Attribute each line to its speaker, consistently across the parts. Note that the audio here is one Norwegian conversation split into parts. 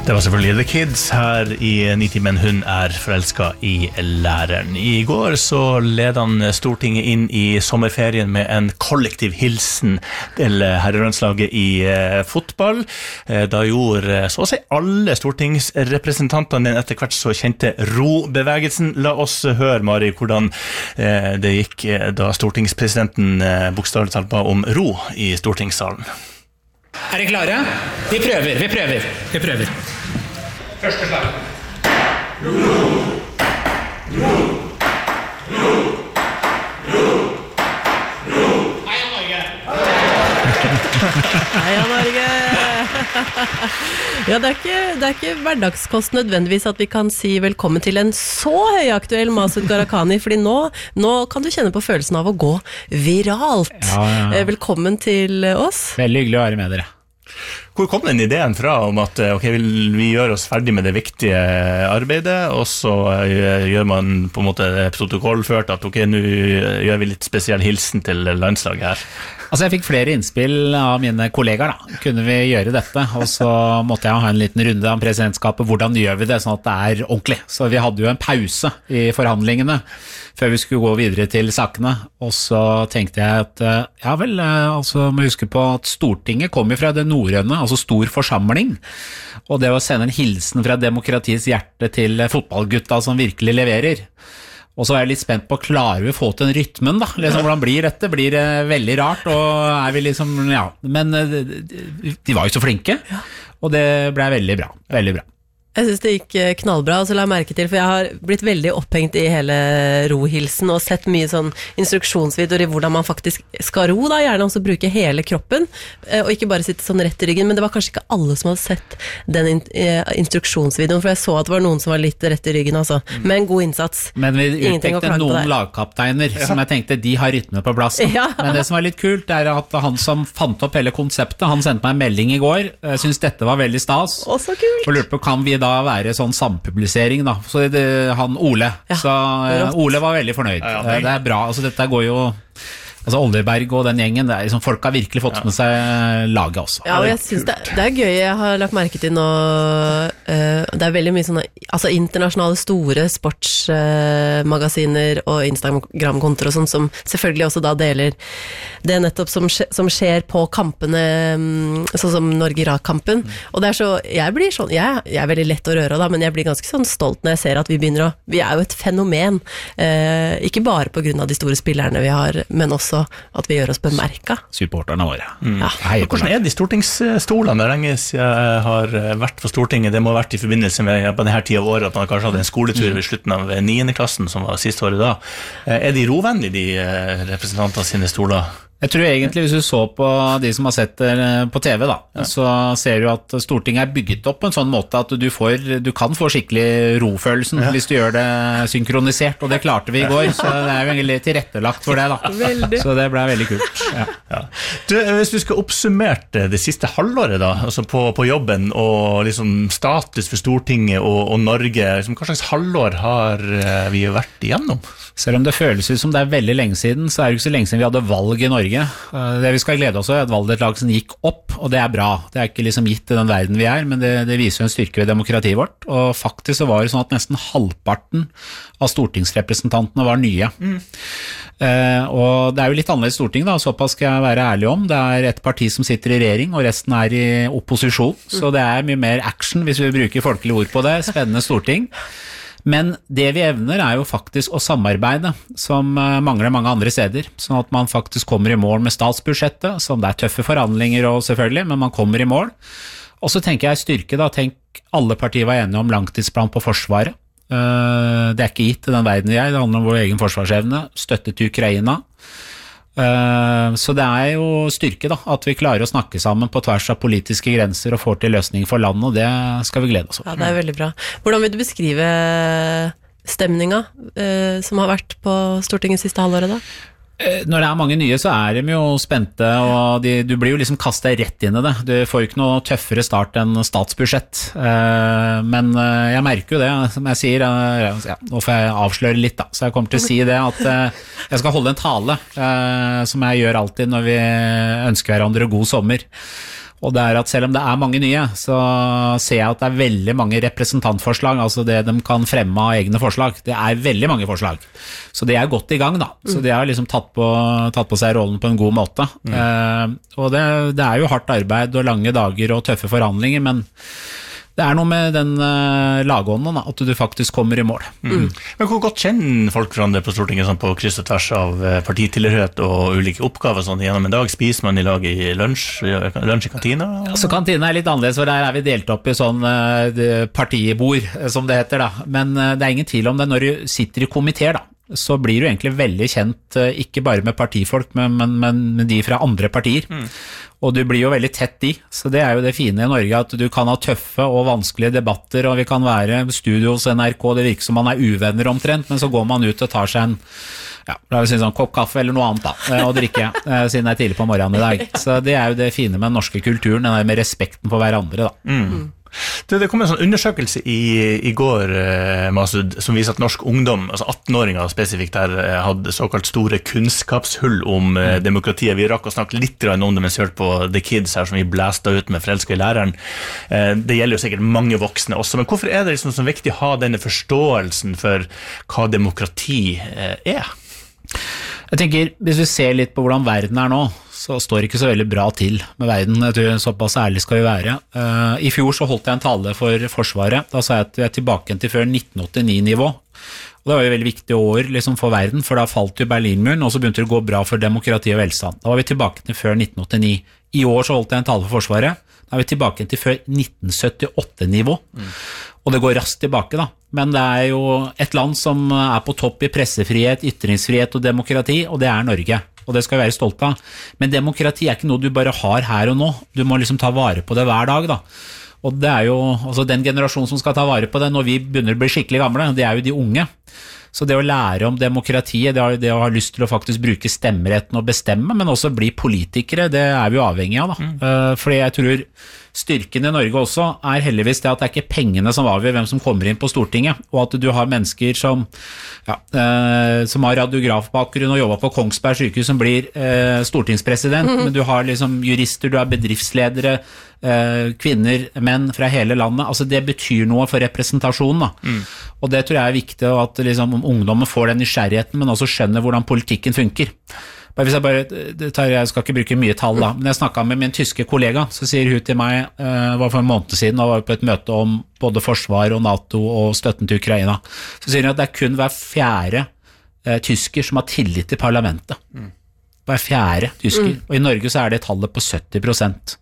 Speaker 1: Det var selvfølgelig The Kids her i Nitimen. Hun forelsket i læreren. I går så led han Stortinget inn i sommerferien med en kollektiv hilsen til herrelandslaget i fotball. Da gjorde så å si alle stortingsrepresentantene den etter hvert så kjente robevegelsen. La oss høre, Mari, hvordan det gikk da stortingspresidenten bokstavelig talt ba om ro i stortingssalen.
Speaker 2: Dere klare? Vi prøver. Første slag. Ro. Heia Norge!
Speaker 3: Heia Norge! Ja, det er ikke hverdagskost nødvendigvis at vi kan si velkommen til en så høyaktuell Masud Gharahkhani, fordi nå kan du kjenne på følelsen av å gå viralt. Ja. Velkommen til oss.
Speaker 2: Veldig hyggelig å være med dere.
Speaker 1: Hvor kom den ideen fra om at vi gjør oss ferdig med det viktige arbeidet, og så gjør man på en måte protokollført at nå gjør vi litt spesiell hilsen til landslaget her?
Speaker 2: Altså jeg fikk flere innspill av mine kollegaer da. Kunne vi gjøre dette? Og så måtte jeg ha en liten runde om presidentskapet. Hvordan gjør vi det sånn at det ordentlig? Så vi hadde jo en pause i forhandlingene før vi skulle gå videre til sakene. Og så tenkte jeg at må huske på at Stortinget kommer fra det norrøne, altså stor forsamling. Og det å sende en hilsen fra demokratiets hjerte til fotballgutta som virkelig leverer. Og så jeg litt spent på, klarer vi å få til den rytmen da? Liksom, hvordan blir dette? Blir det veldig rart? Og vi liksom, men de var jo så flinke, og det ble veldig bra. Jeg
Speaker 3: synes det gikk knallbra, og så la jeg merke til, for jeg har blitt veldig opphengt i hele rohilsen, og sett mye sånn instruksjonsvideoer i hvordan man faktisk skal ro, da, gjerne også bruke hele kroppen, og ikke bare sitte sånn rett i ryggen, men det var kanskje ikke alle som hadde sett den instruksjonsvideoen, for jeg så at det var noen som var litt rett i ryggen, altså. Men god innsats.
Speaker 2: Men vi utpekte noen lagkapteiner, som jeg tenkte, de har rytme på plass. Ja. Men det som var litt kult, at han som fant opp hele konseptet, han sendte meg en melding i går, synes dette var veldig stas.
Speaker 3: Også kult.
Speaker 2: Og lurte på, kan vi da være sånn sampublisering da, så han Ole, så Ole var veldig fornøyd. Det bra, altså dette går jo, altså Olderberg og den gjengen, det liksom, folk har virkelig fått med seg laget også. Ja, og jeg synes det gøy, jeg har lagt merke til nå, det veldig mye sånne, altså internasjonale store sportsmagasiner og Instagram-kontoer og sånn, som selvfølgelig også da deler det nettopp som skjer på kampene, sånn som Norge-Irak-kampen, og det så, jeg blir sånn, jeg veldig lett å røre da, men jeg blir ganske sånn stolt når jeg ser at vi jo et fenomen, ikke bare på grunn av de store spillerne vi har, men også at vi gjør oss bemerket. Supporterne våre.
Speaker 1: Hvordan de stortingsstolene? Det lenge siden jeg har vært på Stortinget. Det må ha vært i forbindelse med på denne tiden av året at man kanskje hadde en skoletur ved slutten av 9. klassen, som var siste året da. De rovennlige, de representantene sine stoler?
Speaker 2: Jeg tror egentlig hvis du så på de som har sett det på TV da, så ser du at Stortinget bygget opp på en sånn måte at du kan få skikkelig rofølelsen hvis du gjør det synkronisert, og det klarte vi i går, så det jo egentlig tilrettelagt for det da. Veldig. Så det ble veldig kult.
Speaker 1: Du, hvis du skal oppsummere det siste halvåret da, altså på jobben og liksom status for Stortinget og Norge, liksom, hva slags halvår har vi vært igjennom?
Speaker 2: Selv om det føles ut som det veldig lenge siden, så det ikke så lenge siden vi hadde valg i Norge. Det vi skal glede oss av at valgdeltakelsen gikk opp, og det bra. Det ikke liksom gitt i den verden vi men det viser jo en styrke ved demokratiet vårt, og faktisk så var det sånn at nesten halvparten av stortingsrepresentantene var nye. Og det jo litt annerledes storting da, såpass skal jeg være ærlig om. Det et parti som sitter i regjering, og resten i opposisjon, så det mye mer action hvis vi bruker folkelige ord på det. Spennende storting. Men det vi evner jo faktisk å samarbeide, som mangler mange andre steder, sånn at man faktisk kommer i mål med statsbudsjettet, som det tøffe forhandlinger og selvfølgelig, men man kommer i mål. Og så tenker jeg styrke da, tenk alle partier var enige om langtidsplan på forsvaret. Det ikke gitt i den verden vi det handler om vår egen forsvarsevne, støtte til Ukraina. Så det jo styrke da, at vi klarer å snakke sammen på tvers av politiske grenser og får til løsning for landet, og det skal vi glede oss over.
Speaker 3: Ja, det veldig bra. Hvordan vil du beskrive stemninga som har vært på Stortinget siste halvåret da?
Speaker 2: Når det mange nye så de jo spente, og du blir jo liksom kastet rett inn i det. Du får jo ikke noe tøffere start enn statsbudsjett. Men jeg merker jo det, som jeg sier, nå får jeg avsløre litt da, så jeg kommer til å si det at jeg skal holde en tale, som jeg gjør alltid når vi ønsker hverandre god sommer. Og det at selv om det mange nye, så ser jeg at det veldig mange representantforslag, altså det de kan fremme av egne forslag. Det veldig mange forslag. Så det godt i gang da. Så de har liksom tatt på seg rollen på en god måte. Og det jo hardt arbeid og lange dager og tøffe forhandlinger, men det noe med den lagånden da, at du faktisk kommer i mål.
Speaker 1: Men hvor godt kjenner folk hverandre på Stortinget sånn på kryss og tvers av partitilhørighet og ulike oppgaver sånn gjennom en dag? Spiser man i lag i lunsj i kantina?
Speaker 2: Så kantina litt annerledes, for der vi delt opp i sånn partibord, som det heter da. Men det ingen tvil om det når du sitter i komiteer da. Så blir du egentlig veldig kjent, ikke bare med partifolk, men de fra andre partier. Og du blir jo veldig tett i, så det jo det fine i Norge, at du kan ha tøffe og vanskelige debatter, og vi kan være studio hos NRK, det virker som man uvenner omtrent, men så går man ut og tar seg en la oss si sånn kopp kaffe eller noe annet da, og drikke, siden det tidlig på morgenen i dag. Så det jo det fine med den norske kulturen, den med respekten for hverandre da.
Speaker 1: Det kom en sånn undersøkelse i går, Masud, som viser at norsk ungdom, altså 18-åringer spesifikt her, hadde såkalt store kunnskapshull om demokratiet. Vi rakk å snakke litt om det mens vi hørte på The Kids her, som vi blæste ut med Forelsket i læreren. Det gjelder jo sikkert mange voksne også, men hvorfor det liksom så viktig å ha denne forståelsen for hva demokrati
Speaker 2: Jeg tenker, hvis vi ser litt på hvordan verden nå, så står det ikke så veldig bra til med verden. Jeg tror såpass ærlig skal vi være. I fjor så holdt jeg en tale for Forsvaret. Da sa jeg at tilbake til før 1989-nivå. Og det var jo veldig viktig år liksom, for verden, for da falt jo Berlinmuren, og så begynte det å gå bra for demokrati og velstand. Da var vi tilbake til før 1989. I år så holdt jeg en tale for Forsvaret. Da vi tilbake til før 1978-nivå. Og det går raskt tilbake da. Men det jo et land som på topp i pressefrihet, ytringsfrihet og demokrati, og det Norge. Og det skal vi være stolte av. Men demokrati ikke noe du bare har her og nå. Du må liksom ta vare på det hver dag da. Og det jo, altså den generasjonen som skal ta vare på det når vi begynner å bli skikkelig gamle, det jo de unge. Så det å lære om demokratiet, det å ha lyst til å faktisk bruke stemmeretten og bestemme, men også bli politikere, det vi jo avhengig av da. Fordi jeg tror styrken i Norge også heldigvis det at det ikke pengene som avgjør hvem som kommer inn på Stortinget, og at du har mennesker som har radiografbakgrunn og jobber på Kongsberg sykehus som blir stortingspresident, men du har liksom jurister, du har bedriftsledere, kvinner, menn fra hele landet, altså det betyr noe for representasjonen da. Og det tror jeg viktig at liksom, ungdommen får den nysgjerrigheten, men også skjønner hvordan politikken funker. Hvis jeg skal ikke bruke mye tall da, men jeg snakket med min tyske kollega, så sier hun til meg, var for en måned siden, og var på et møte om både forsvar og NATO og støtten til Ukraina, så sier hun at det kun hver fjerde tysker som har tillit til parlamentet. Hver fjerde tysker, og i Norge så det tallet på 70%.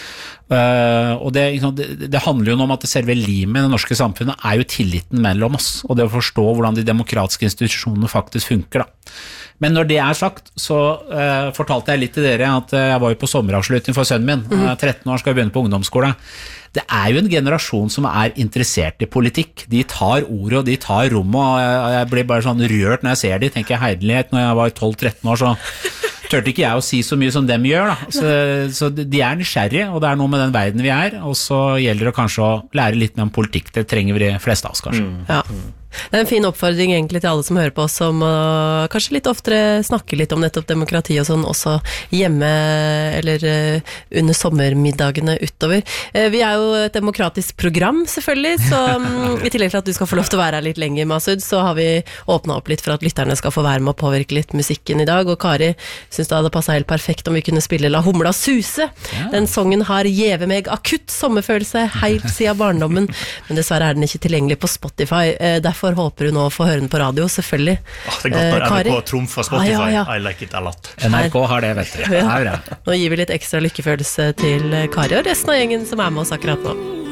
Speaker 2: Og det handler jo om at selve limet i det norske samfunnet jo tilliten mellom oss, og det å forstå hvordan de demokratiske institusjonene faktisk funker da. Men når det sagt, så fortalte jeg litt til dere at jeg var jo på sommeravslutning for sønnen min, 13 år skal jeg begynne på ungdomsskole. Det jo en generasjon som interessert i politikk. De tar ordet og de tar rommet, og jeg blir bare sånn rørt når jeg ser de, tenker jeg herlighet, når jeg var 12-13 år så tørte ikke jeg å si så mye som dem gjør da. Så de nysgjerrige, og det noe med den verden vi og så gjelder det kanskje å lære litt mer om politikk. Det trenger vi de fleste av oss kanskje.
Speaker 3: Ja. Det en fin oppfordring egentlig til alle som hører på oss om å kanskje litt oftere snakke litt om nettopp demokrati og sånn også hjemme eller under sommermiddagene utover. Vi jo et demokratisk program selvfølgelig, så i tillegg til at du skal få lov til å være her litt lenger, Masud, så har vi åpnet opp litt for at lytterne skal få være med å påvirke litt musikken i dag, og Kari synes det hadde passet helt perfekt om vi kunne spille La Humla Suse. Ja. Den sangen har gjeve meg akutt sommerfølelse helt siden barndommen, men dessverre den ikke tilgjengelig på Spotify. Derfor håper du nå å få høre den på radio, selvfølgelig.
Speaker 1: Det godt når NRK trumfer Spotify. Ja. I like it a lot.
Speaker 2: NRK har det, vet du.
Speaker 3: Ja. Nå gir vi litt ekstra lykkefølelse til Kari og resten av gjengen som med oss akkurat nå.